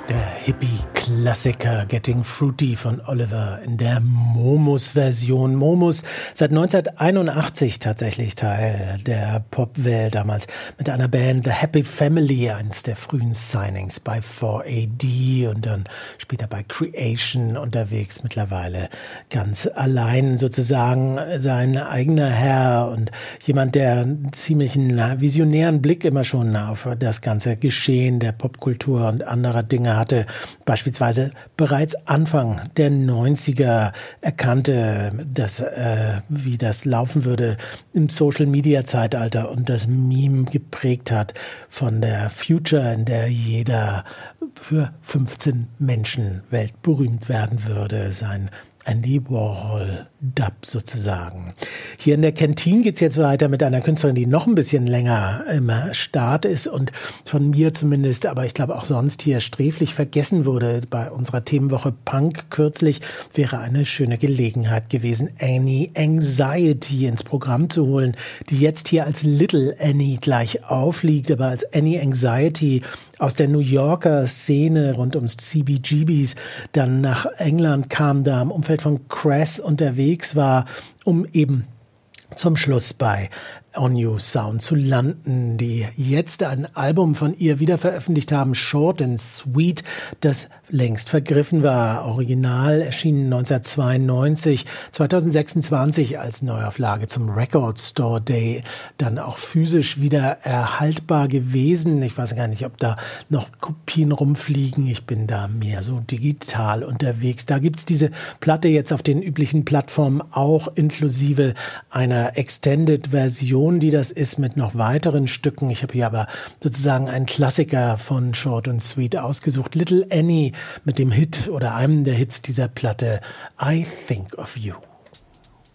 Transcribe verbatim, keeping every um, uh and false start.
Der Hippie-Klassiker Getting Fruity von Oliver in der Momus-Version. Momus seit neunzehnhunderteinundachtzig tatsächlich Teil der Popwelt, damals mit einer Band The Happy Family, eines der frühen Signings bei four A D und dann später bei Creation unterwegs, mittlerweile ganz allein sozusagen sein eigener Herr und jemand, der einen ziemlichen visionären Blick immer schon auf das ganze Geschehen der Popkultur und anderer Dinge hatte, beispielsweise bereits Anfang der neunziger erkannte, dass, äh, wie das laufen würde im Social-Media-Zeitalter und das Meme geprägt hat von der Future, in der jeder für fünfzehn Menschen weltberühmt werden würde, sein Andy Warhol-Dub sozusagen. Hier in der Kantine geht's jetzt weiter mit einer Künstlerin, die noch ein bisschen länger im Start ist und von mir zumindest, aber ich glaube auch sonst hier sträflich vergessen wurde. Bei unserer Themenwoche Punk kürzlich wäre eine schöne Gelegenheit gewesen, Annie Anxiety ins Programm zu holen, die jetzt hier als Little Annie gleich aufliegt, aber als Annie Anxiety aus der New Yorker Szene rund ums C B G Bs dann nach England kam, da im Umfeld von Crass unterwegs war, um eben zum Schluss bei On You Sound zu landen, die jetzt ein Album von ihr wieder veröffentlicht haben, Short and Sweet, das längst vergriffen war. Original erschienen neunzehnhundertzweiundneunzig, zweitausendsechsundzwanzig als Neuauflage zum Record Store Day, dann auch physisch wieder erhaltbar gewesen. Ich weiß gar nicht, ob da noch Kopien rumfliegen. Ich bin da mehr so digital unterwegs. Da gibt's diese Platte jetzt auf den üblichen Plattformen auch inklusive einer Extended-Version, die das ist, mit noch weiteren Stücken. Ich habe hier aber sozusagen einen Klassiker von Short and Sweet ausgesucht. Little Annie mit dem Hit oder einem der Hits dieser Platte, I Think of You.